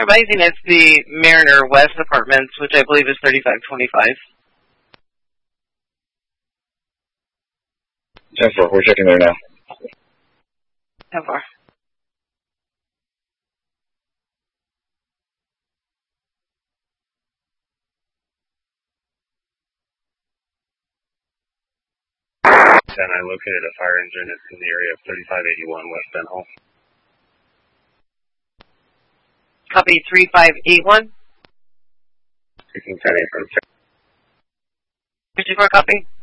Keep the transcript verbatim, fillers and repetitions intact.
Advising it's the Mariner West Apartments, which I believe is thirty-five twenty-five. ten four, we're checking there now. ten four. ten, I located a fire engine. It's in the area of thirty-five eighty-one West Ben Hall. Copy three five eight one. Speaking ten eight from fifty-four copy.